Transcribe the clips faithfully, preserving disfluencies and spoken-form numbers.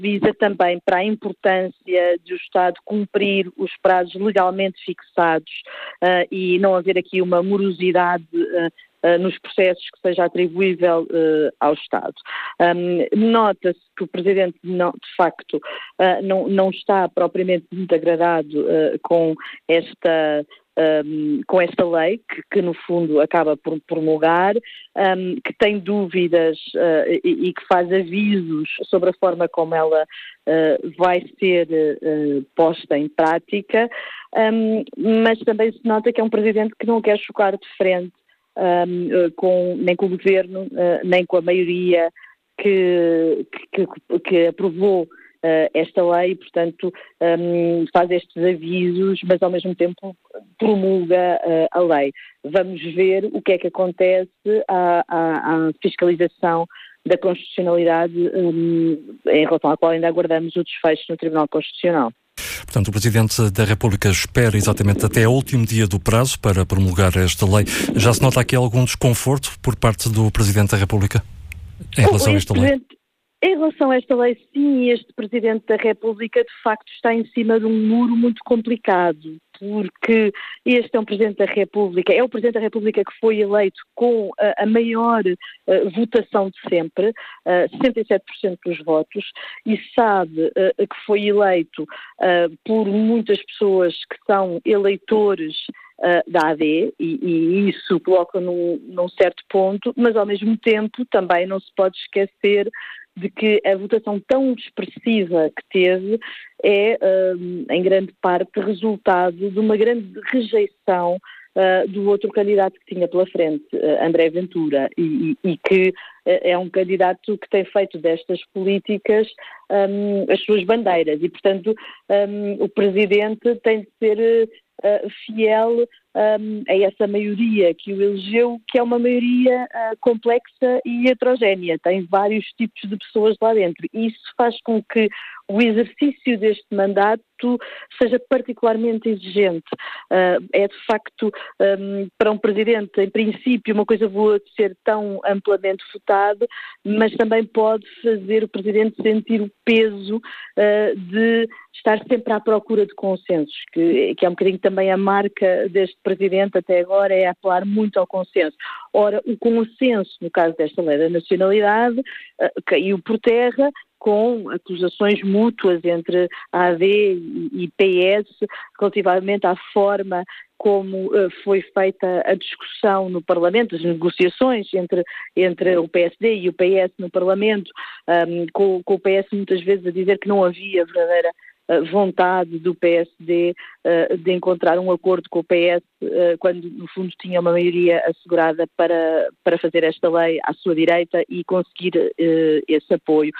visa também para a importância de o Estado cumprir os prazos legalmente fixados uh, e não haver aqui uma morosidade uh, uh, nos processos que seja atribuível uh, ao Estado. Um, nota-se que o Presidente, não, de facto, uh, não, não está propriamente muito agradado uh, com esta... Um, com esta lei, que, que no fundo acaba por promulgar, um, que tem dúvidas uh, e, e que faz avisos sobre a forma como ela uh, vai ser uh, posta em prática, um, mas também se nota que é um presidente que não quer chocar de frente um, uh, com, nem com o governo, uh, nem com a maioria que, que, que aprovou Uh, esta lei, portanto, um, faz estes avisos, mas ao mesmo tempo promulga uh, a lei. Vamos ver o que é que acontece à, à, à fiscalização da constitucionalidade, um, em relação à qual ainda aguardamos o desfecho no Tribunal Constitucional. Portanto, o Presidente da República espera exatamente até ao último dia do prazo para promulgar esta lei. Já se nota aqui algum desconforto por parte do Presidente da República em relação a esta lei? Em relação a esta lei, sim, este Presidente da República de facto está em cima de um muro muito complicado, porque este é um Presidente da República, é o Presidente da República que foi eleito com a, a maior uh, votação de sempre, uh, sessenta e sete por cento dos votos, e sabe uh, que foi eleito uh, por muitas pessoas que são eleitores Uh, da A D, e, e isso coloca num, num certo ponto, mas ao mesmo tempo também não se pode esquecer de que a votação tão expressiva que teve é, um, em grande parte, resultado de uma grande rejeição uh, do outro candidato que tinha pela frente, uh, André Ventura, e, e, e que uh, é um candidato que tem feito destas políticas um, as suas bandeiras, e portanto um, o Presidente tem de ser Uh, fiel um, a essa maioria que o elegeu, que é uma maioria uh, complexa e heterogénea, tem vários tipos de pessoas lá dentro. E isso faz com que o exercício deste mandato seja particularmente exigente. Uh, é de facto, um, para um Presidente, em princípio, uma coisa boa de ser tão amplamente votado, mas também pode fazer o Presidente sentir o peso uh, de estar sempre à procura de consensos, que, que é um bocadinho também a marca deste Presidente até agora, é apelar muito ao consenso. Ora, o consenso, no caso desta lei da nacionalidade, uh, caiu por terra, com acusações mútuas entre a A D e P S relativamente à forma como uh, foi feita a discussão no Parlamento, as negociações entre, entre o P S D e o P S no Parlamento, um, com, com o P S muitas vezes a dizer que não havia verdadeira uh, vontade do P S D uh, de encontrar um acordo com o P S, uh, quando no fundo tinha uma maioria assegurada para, para fazer esta lei à sua direita e conseguir uh, esse apoio.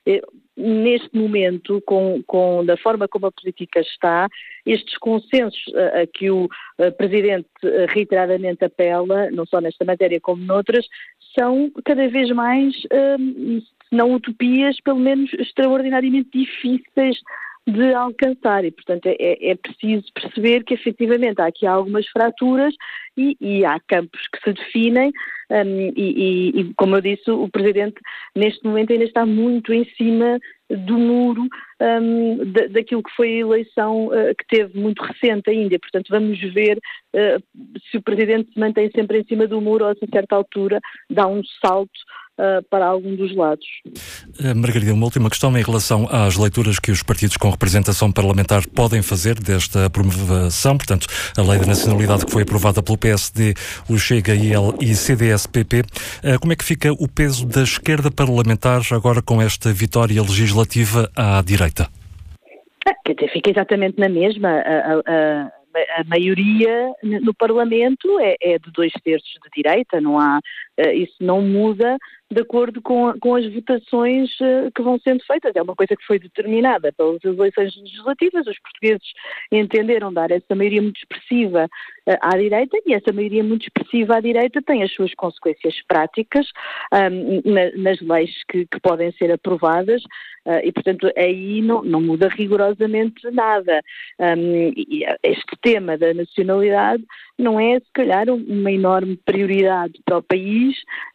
Neste momento, com, com, da forma como a política está, estes consensos a, a que o a Presidente reiteradamente apela, não só nesta matéria como noutras, são cada vez mais, um, se não utopias, pelo menos extraordinariamente difíceis de alcançar, e portanto é, é preciso perceber que efetivamente há aqui algumas fraturas e, e há campos que se definem um, e, e, e como eu disse, o Presidente neste momento ainda está muito em cima do muro um, da, daquilo que foi a eleição uh, que teve muito recente ainda, portanto vamos ver uh, se o Presidente se mantém sempre em cima do muro ou se a certa altura dá um salto Uh, para algum dos lados. Uh, Margarida, uma última questão em relação às leituras que os partidos com representação parlamentar podem fazer desta aprovação, portanto, a Lei da Nacionalidade que foi aprovada pelo P S D, o Chega e C D S P P. Uh, como é que fica o peso da esquerda parlamentar agora com esta vitória legislativa à direita? Ah, quer dizer, fica exatamente na mesma. A, a, a... A maioria no Parlamento é, é de dois terços de direita, não há, isso não muda de acordo com, com as votações que vão sendo feitas. É uma coisa que foi determinada pelas eleições legislativas. Os portugueses entenderam dar essa maioria muito expressiva à direita e essa maioria muito expressiva à direita tem as suas consequências práticas um, na, nas leis que, que podem ser aprovadas uh, e, portanto, aí não, não muda rigorosamente nada. Um, e este tema da nacionalidade não é, se calhar, uma enorme prioridade para o país,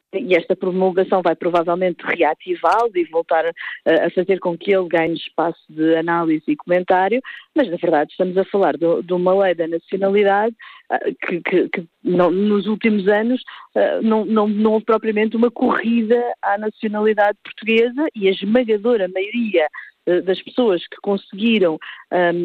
e esta promulgação vai provavelmente reativá-lo e voltar a, a fazer com que ele ganhe espaço de análise e comentário, mas na verdade estamos a falar de, de uma lei da nacionalidade que, que, que não, nos últimos anos não, não, não houve propriamente uma corrida à nacionalidade portuguesa, e a esmagadora maioria das pessoas que conseguiram um,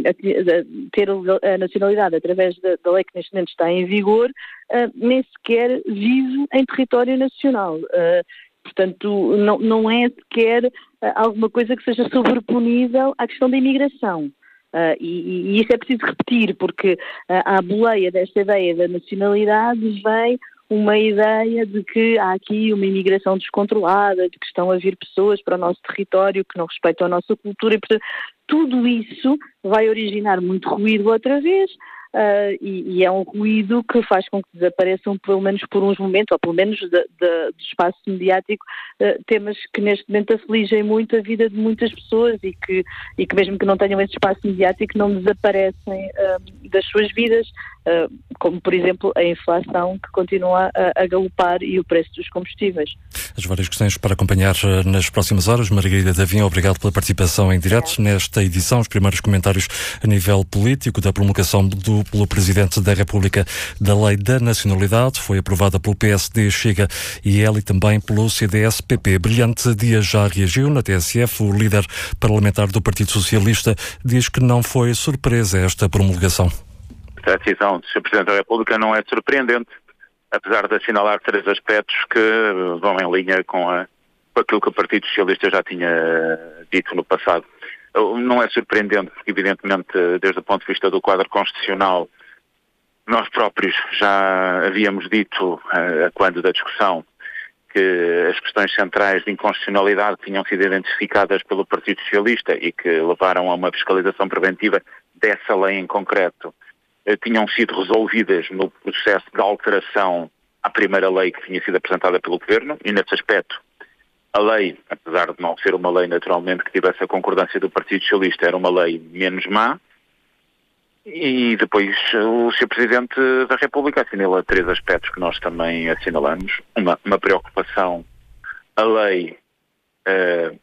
ter a nacionalidade através da, da lei que neste momento está em vigor, uh, nem sequer vive em território nacional. Uh, portanto, não, não é sequer uh, alguma coisa que seja sobreponível à questão da imigração. Uh, e, e isso é preciso repetir, porque uh, à boleia desta ideia da nacionalidade vem uma ideia de que há aqui uma imigração descontrolada, de que estão a vir pessoas para o nosso território que não respeitam a nossa cultura, e portanto tudo isso vai originar muito ruído outra vez, uh, e, e é um ruído que faz com que desapareçam, pelo menos por uns momentos, ou pelo menos de, de, do espaço mediático, uh, temas que neste momento afligem muito a vida de muitas pessoas e que, e que mesmo que não tenham esse espaço mediático não desaparecem uh, das suas vidas, uh, como por exemplo a inflação que continua a, a galopar e o preço dos combustíveis. As várias questões para acompanhar nas próximas horas. Margarida Davim, obrigado pela participação em direto nesta edição. Os primeiros comentários a nível político da promulgação do, pelo Presidente da República da Lei da Nacionalidade. Foi aprovada pelo P S D, Chega e L e também pelo C D S P P. Brilhante Dias já reagiu na T S F. O líder parlamentar do Partido Socialista diz que não foi surpresa esta promulgação. A decisão do senhor Presidente da República não é surpreendente, apesar de assinalar três aspectos que vão em linha com, a, com aquilo que o Partido Socialista já tinha dito no passado. Não é surpreendente porque, evidentemente, desde o ponto de vista do quadro constitucional, nós próprios já havíamos dito, a quando da discussão, que as questões centrais de inconstitucionalidade tinham sido identificadas pelo Partido Socialista e que levaram a uma fiscalização preventiva dessa lei em concreto, tinham sido resolvidas no processo de alteração à primeira lei que tinha sido apresentada pelo Governo, e nesse aspecto a lei, apesar de não ser uma lei naturalmente que tivesse a concordância do Partido Socialista, era uma lei menos má, e depois o senhor Presidente da República assinala três aspectos que nós também assinalamos. Uma, uma preocupação, a lei uh,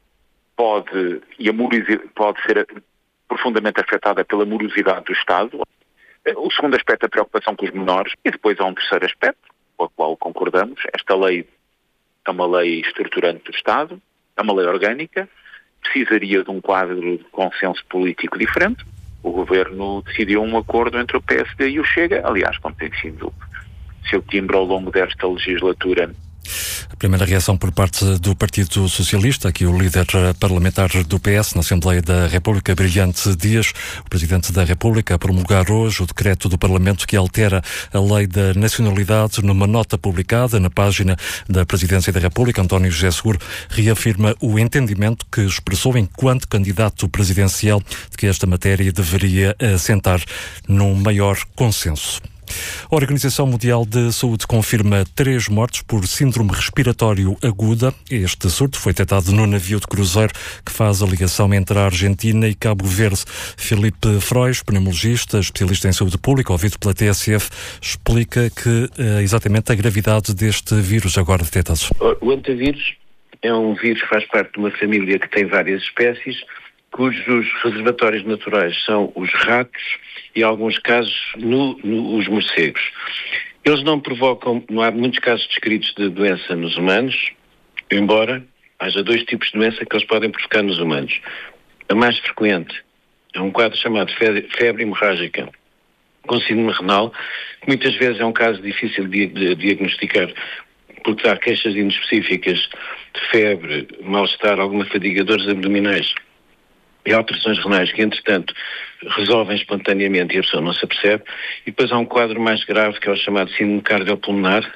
pode, e a morosidade, pode ser profundamente afetada pela morosidade do Estado. O segundo aspecto é a preocupação com os menores, e depois há um terceiro aspecto, com o qual concordamos. Esta lei é uma lei estruturante do Estado, é uma lei orgânica, precisaria de um quadro de consenso político diferente. O Governo decidiu um acordo entre o P S D e o Chega, aliás, como tem sido seu timbre ao longo desta legislatura. A primeira reação por parte do Partido Socialista, aqui o líder parlamentar do P S na Assembleia da República, Brilhante Dias, o Presidente da República, a promulgar hoje o decreto do Parlamento que altera a Lei da Nacionalidade. Numa nota publicada na página da Presidência da República, António José Seguro reafirma o entendimento que expressou enquanto candidato presidencial de que esta matéria deveria assentar num maior consenso. A Organização Mundial de Saúde confirma três mortes por síndrome respiratório aguda. Este surto foi detectado no navio de cruzeiro que faz a ligação entre a Argentina e Cabo Verde. Filipe Frois, pneumologista, especialista em saúde pública, ouvido pela T S F, explica que é exatamente a gravidade deste vírus agora detectado. O antavírus é um vírus que faz parte de uma família que tem várias espécies, cujos reservatórios naturais são os ratos e, em alguns casos, no, no, os morcegos. Eles não provocam, não há muitos casos descritos de doença nos humanos, embora haja dois tipos de doença que eles podem provocar nos humanos. A mais frequente é um quadro chamado febre hemorrágica com síndrome renal, que muitas vezes é um caso difícil de, de diagnosticar, porque há queixas inespecíficas de febre, mal-estar, alguma fadiga, dores abdominais e alterações renais que, entretanto, resolvem espontaneamente e a pessoa não se apercebe. E depois há um quadro mais grave, que é o chamado síndrome cardiopulmonar,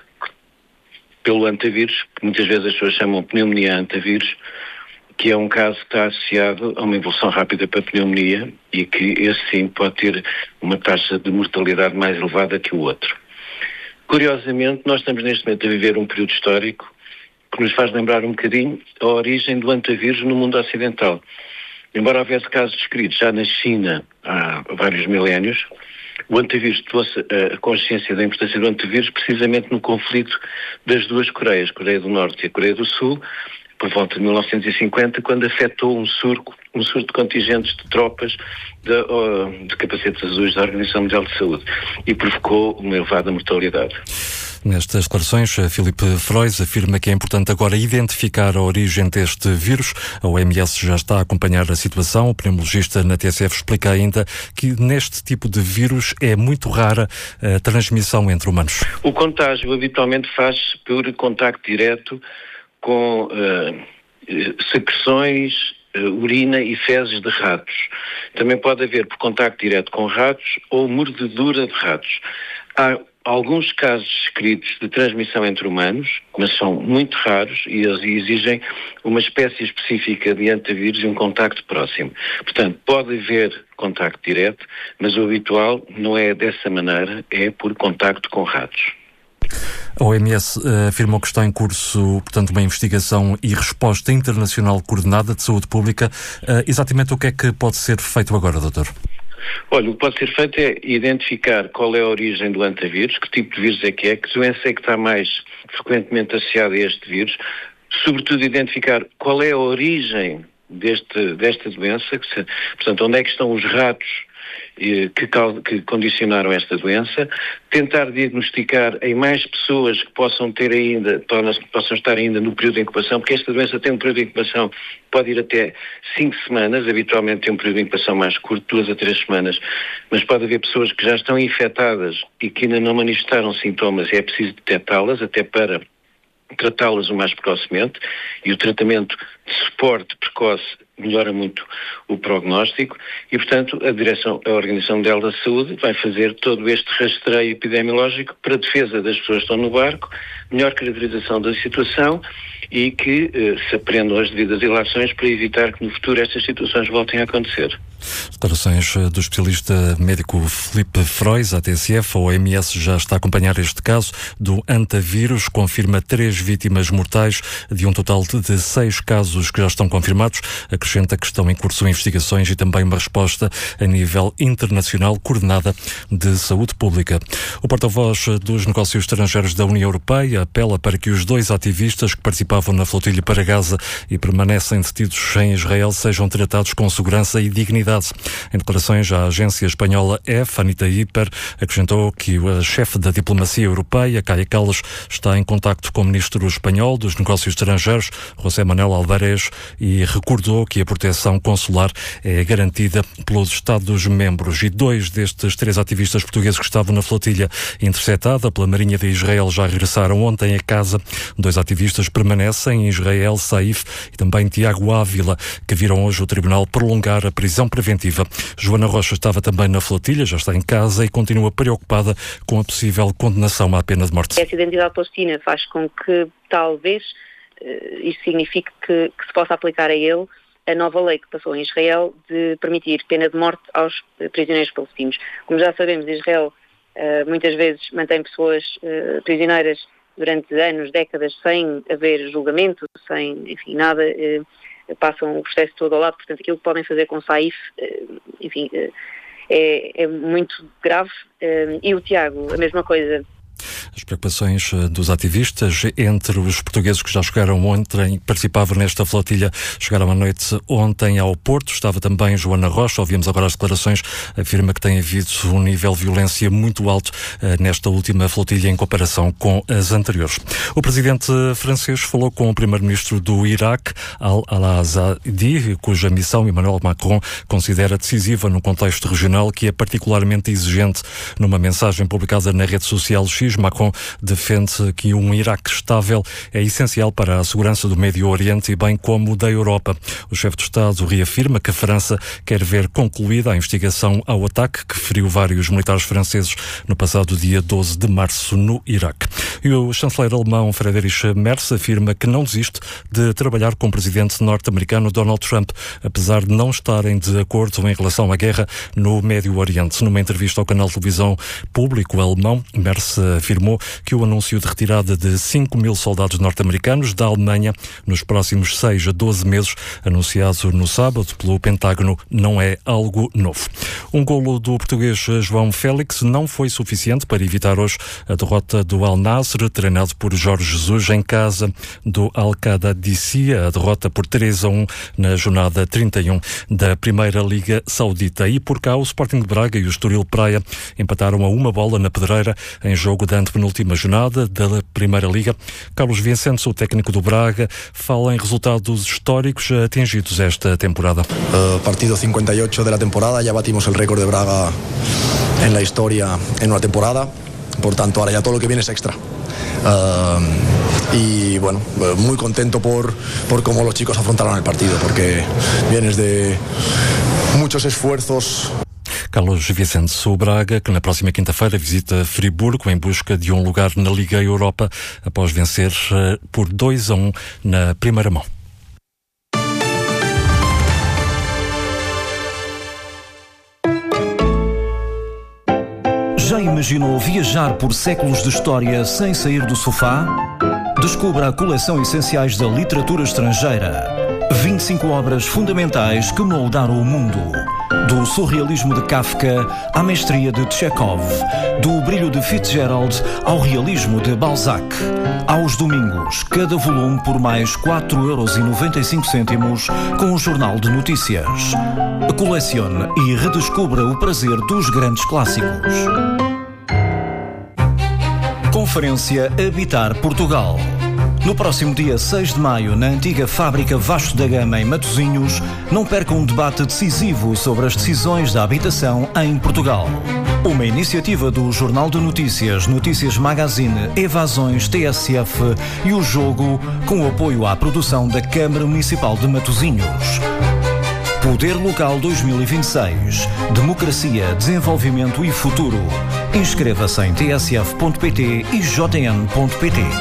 pelo antavírus, que muitas vezes as pessoas chamam pneumonia antavírus, que é um caso que está associado a uma evolução rápida para a pneumonia e que esse sim pode ter uma taxa de mortalidade mais elevada que o outro. Curiosamente, nós estamos neste momento a viver um período histórico que nos faz lembrar um bocadinho a origem do antavírus no mundo ocidental. Embora houvesse casos descritos já na China há vários milénios, o antivírus trouxe a consciência da importância do antivírus precisamente no conflito das duas Coreias, Coreia do Norte e a Coreia do Sul, por volta de mil novecentos e cinquenta, quando afetou um surto, um surto de contingentes de tropas de, uh, de capacetes azuis da Organização Mundial de Saúde e provocou uma elevada mortalidade. Nestas declarações, Filipe Frois afirma que é importante agora identificar a origem deste vírus. A O M S já está a acompanhar a situação. O pneumologista na T S F explica ainda que neste tipo de vírus é muito rara a transmissão entre humanos. O contágio habitualmente faz-se por contacto direto com uh, secreções, uh, urina e fezes de ratos. Também pode haver por contacto direto com ratos ou mordedura de ratos. Há alguns casos descritos de transmissão entre humanos, mas são muito raros e eles exigem uma espécie específica de antivírus e um contacto próximo. Portanto, pode haver contacto direto, mas o habitual não é dessa maneira, é por contacto com ratos. A O M S uh, afirmou que está em curso, portanto, uma investigação e resposta internacional coordenada de saúde pública. Uh, exatamente o que é que pode ser feito agora, doutor? Olha, o que pode ser feito é identificar qual é a origem do antivírus, que tipo de vírus é que é, que doença é que está mais frequentemente associada a este vírus, sobretudo identificar qual é a origem deste, desta doença, que se, portanto, onde é que estão os ratos Que, que condicionaram esta doença, tentar diagnosticar em mais pessoas que possam ter ainda, que possam estar ainda no período de incubação, porque esta doença tem um período de incubação, pode ir até cinco semanas, habitualmente tem um período de incubação mais curto, duas a três semanas, mas pode haver pessoas que já estão infectadas e que ainda não manifestaram sintomas e é preciso detectá-las até para tratá-las o mais precocemente, e o tratamento de suporte precoce melhora muito o prognóstico e, portanto, a direção, a Organização Mundial da Saúde vai fazer todo este rastreio epidemiológico para a defesa das pessoas que estão no barco, melhor caracterização da situação e que eh, se aprendam as devidas ilações para evitar que no futuro estas situações voltem a acontecer. Declarações do especialista médico Filipe Frois, à T S F. A O M S já está a acompanhar este caso do antavírus, confirma três vítimas mortais de um total de seis casos que já estão confirmados. Acrescenta que estão em curso investigações e também uma resposta a nível internacional coordenada de saúde pública. O porta-voz dos negócios estrangeiros da União Europeia apela para que os dois ativistas que participavam na flotilha para Gaza e permanecem detidos em Israel sejam tratados com segurança e dignidade. Em declarações à agência espanhola F, Anita Hiper acrescentou que a chefe da diplomacia europeia, Kaja Kallas, está em contacto com o ministro espanhol dos negócios estrangeiros, José Manuel Álvarez, e recordou que a proteção consular é garantida pelos Estados-membros. E dois destes três ativistas portugueses que estavam na flotilha interceptada pela Marinha de Israel já regressaram ontem a casa. Dois ativistas permanecem em Israel, Saif e também Tiago Ávila, que viram hoje o tribunal prolongar a prisão preventiva. Joana Rocha estava também na flotilha, já está em casa e continua preocupada com a possível condenação à pena de morte. Essa identidade palestina faz com que talvez uh, isso signifique que, que se possa aplicar a ele a nova lei que passou em Israel de permitir pena de morte aos prisioneiros palestinos. Como já sabemos, Israel uh, muitas vezes mantém pessoas uh, prisioneiras durante anos, décadas, sem haver julgamento, sem, enfim, nada, uh, passam o processo todo ao lado. Portanto, aquilo que podem fazer com Saif, uh, enfim, uh, é, é muito grave. Uh, e o Tiago, a mesma coisa. As preocupações dos ativistas entre os portugueses que já chegaram ontem, participavam nesta flotilha, chegaram à noite ontem ao Porto. Estava também Joana Rocha, ouvimos agora as declarações, afirma que tem havido um nível de violência muito alto uh, nesta última flotilha em comparação com as anteriores. O presidente francês falou com o primeiro-ministro do Iraque, Al-Azadi, cuja missão Emmanuel Macron considera decisiva no contexto regional, que é particularmente exigente. Numa mensagem publicada na rede social X, Macron defende que um Iraque estável é essencial para a segurança do Médio Oriente e bem como da Europa. O chefe de Estado reafirma que a França quer ver concluída a investigação ao ataque que feriu vários militares franceses no passado dia doze de março no Iraque. E o chanceler alemão Friedrich Merz afirma que não desiste de trabalhar com o presidente norte-americano Donald Trump, apesar de não estarem de acordo em relação à guerra no Médio Oriente. Numa entrevista ao canal de televisão público alemão, Merz afirmou que o anúncio de retirada de cinco mil soldados norte-americanos da Alemanha nos próximos seis a doze meses, anunciado no sábado pelo Pentágono, não é algo novo. Um golo do português João Félix não foi suficiente para evitar hoje a derrota do Al Nassr, treinado por Jorge Jesus, em casa do Al-Qadisiyah, a derrota por três a um na jornada trinta e um da Primeira Liga Saudita. E por cá, o Sporting de Braga e o Estoril Praia empataram a uma bola na Pedreira em jogo da antepenúltima jornada da Primeira Liga. Carlos Vicentes, o técnico do Braga, fala em resultados históricos atingidos esta temporada. Uh, partido cincuenta y ocho de la temporada, ya batimos el récord de Braga en la historia en una temporada, por tanto ahora ya todo lo que viene es extra. Uh, y bueno, muy contento por, por cómo los chicos afrontaron el partido, porque vienes de muchos esfuerzos. Carlos Vicente, o Braga, que na próxima quinta-feira visita Friburgo em busca de um lugar na Liga Europa após vencer uh, por dois a um na primeira mão. Já imaginou viajar por séculos de história sem sair do sofá? Descubra a coleção Essenciais da Literatura Estrangeira. vinte e cinco obras fundamentais que moldaram o mundo. Do surrealismo de Kafka à mestria de Chekhov. Do brilho de Fitzgerald ao realismo de Balzac. Aos domingos, cada volume por mais quatro euros e noventa e cinco cêntimos com o Jornal de Notícias. Colecione e redescubra o prazer dos grandes clássicos. Conferência Habitar Portugal. No próximo dia seis de maio, na antiga fábrica Vasco da Gama, em Matosinhos, não perca um debate decisivo sobre as decisões da habitação em Portugal. Uma iniciativa do Jornal de Notícias, Notícias Magazine, Evasões, T S F e o Jogo, com o apoio à produção da Câmara Municipal de Matosinhos. Poder Local dois mil e vinte e seis. Democracia, desenvolvimento e futuro. Inscreva-se em t s f ponto p t e j n ponto p t.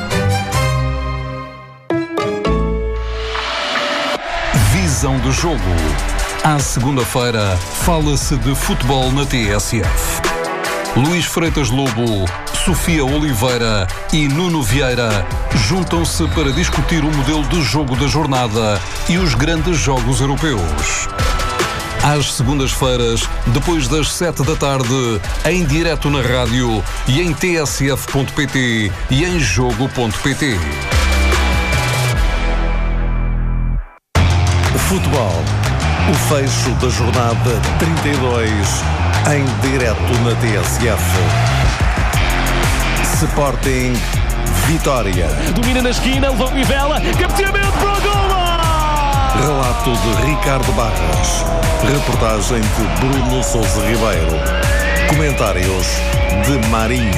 Visão do jogo. À segunda-feira, fala-se de futebol na T S F. Luís Freitas Lobo, Sofia Oliveira e Nuno Vieira juntam-se para discutir o modelo de jogo da jornada e os grandes jogos europeus. Às segundas-feiras, depois das sete da tarde, em direto na rádio e em t s f ponto p t e em jogo ponto p t. Futebol. O fecho da jornada trinta e dois em direto na T S F. Sporting Vitória. Domina na esquina, levou Vivela, cabeceamento para o golo! Relato de Ricardo Barras. Reportagem de Bruno Sousa Ribeiro. Comentários de Marinho.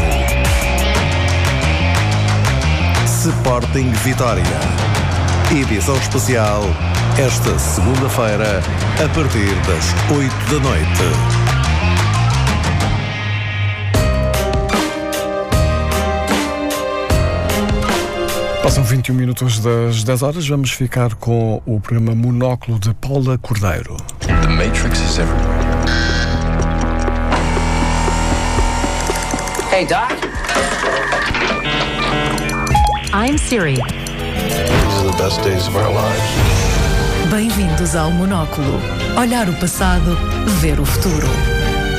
Sporting Vitória. Edição especial esta segunda-feira a partir das oito da noite. Passam vinte e um minutos das dez horas. Vamos ficar com o programa Monóculo de Paula Cordeiro. The Matrix is everywhere. Hey, Doc. I'm Siri. These are the best days of our lives. Bem-vindos ao Monóculo. Olhar o passado, ver o futuro.